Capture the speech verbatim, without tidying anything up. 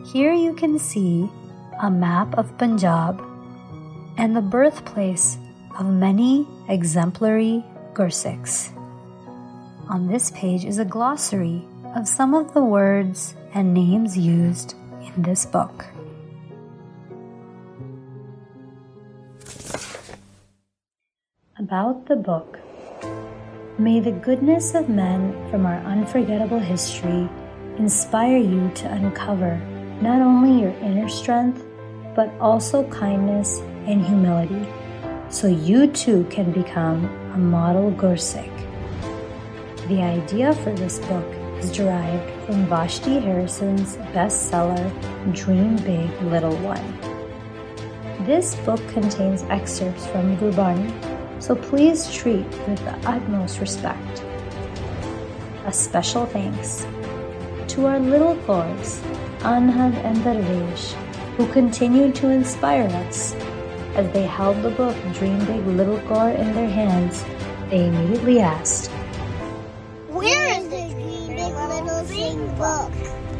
Here you can see a map of Punjab and the birthplace of many exemplary Gursikhs. On this page is a glossary of some of the words and names used in this book. About the book. May the goodness of men from our unforgettable history inspire you to uncover not only your inner strength, but also kindness and humility, so you too can become a model Gursikh. The idea for this book is derived from Vashti Harrison's bestseller, Dream Big, Little One. This book contains excerpts from Gurbani, so please treat with the utmost respect. A special thanks to our little Kaurs, Anhad and Darvesh, who continue to inspire us. As they held the book Dream Big, Little Kaur in their hands, they immediately asked, "Where is the Dream Big, Little Sing book?"